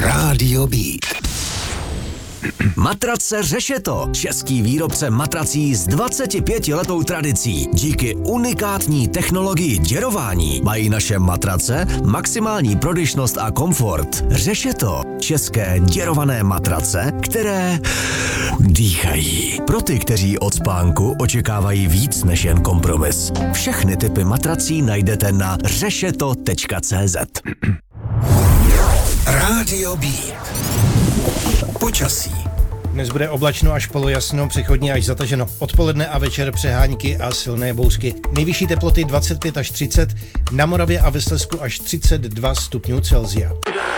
Rádio Beat. Matrace Řešeto, český výrobce matrací s 25letou tradicí. Díky unikátní technologii děrování mají naše matrace maximální prodyšnost a komfort. Řešeto, české děrované matrace, které dýchají. Pro ty, kteří od spánku očekávají víc než jen kompromis. Všechny typy matrací najdete na řešeto.cz. Rádio Beat. Počasí. Dnes bude oblačno až polojasno, přechodně až zataženo. Odpoledne a večer přehánky a silné bouřky. Nejvyšší teploty 25 až 30, na Moravě a ve Slezsku až 32 stupňů Celsia.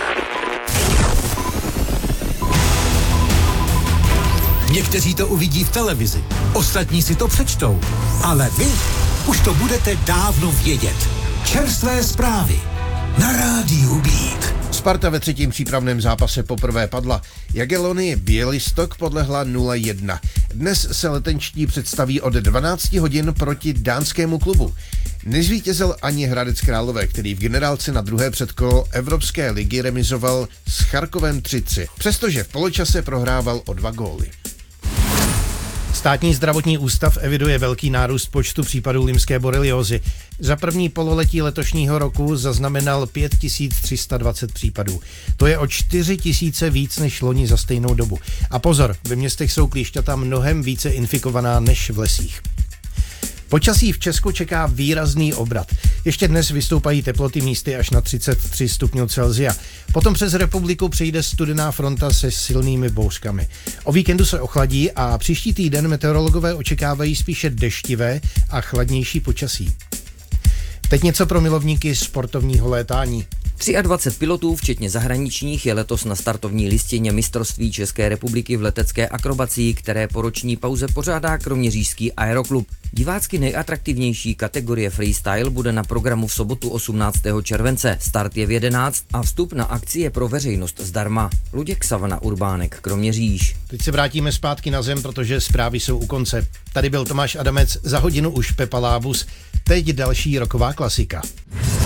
Někteří to uvidí v televizi, ostatní si to přečtou, ale vy už to budete dávno vědět. Čerstvé zprávy na Rádiu Beat. Sparta ve třetím přípravném zápase poprvé padla. Jagiellony Bělistok podlehla 0-1. Dnes se letenčtí představí od 12 hodin proti dánskému klubu. Nezvítězil ani Hradec Králové, který v generálce na druhé předkolo Evropské ligy remizoval s Charkovem 3-3, přestože v poločase prohrával o 2 góly. Státní zdravotní ústav eviduje velký nárůst počtu případů lymské boreliózy. Za první pololetí letošního roku zaznamenal 5320 případů. To je o 4000 víc než loni za stejnou dobu. A pozor, ve městech jsou klíšťata mnohem více infikovaná než v lesích. Počasí v Česku čeká výrazný obrat. Ještě dnes vystoupají teploty místy až na 33 stupňů Celsia. Potom přes republiku přijde studená fronta se silnými bouřkami. O víkendu se ochladí a příští týden meteorologové očekávají spíše deštivé a chladnější počasí. Teď něco pro milovníky sportovního létání. 23 pilotů, včetně zahraničních, je letos na startovní listině mistrovství České republiky v letecké akrobacii, které po roční pauze pořádá kroměřížský aeroklub. Divácky nejatraktivnější kategorie freestyle bude na programu v sobotu 18. července. Start je v 11 a vstup na akci je pro veřejnost zdarma. Luděk Savana, Urbánek, Kroměříž. Teď se vrátíme zpátky na zem, protože zprávy jsou u konce. Tady byl Tomáš Adamec, za hodinu už Pepa Lábus. Teď další roková klasika.